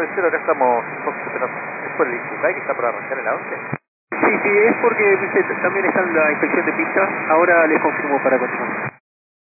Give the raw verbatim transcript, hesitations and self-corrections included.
nueve cero, acá estamos un poquito, pero es por el Hyundai que está por arrancar el once. Sí, sí, es porque viste, también está en la inspección de pista. Ahora les confirmo para continuar.